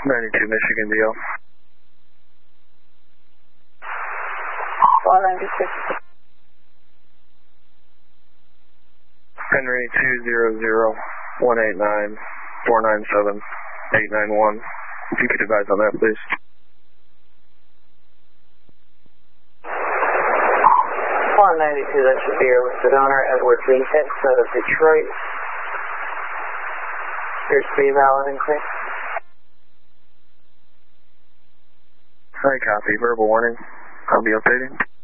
92 Michigan DL. 196. Henry 200-189-497-891. If you could advise on that, please. 192, that should be your listed owner, Edward Vincent of Detroit. Appears to be valid and clear. Alright, copy. Verbal warning. I'll be updating.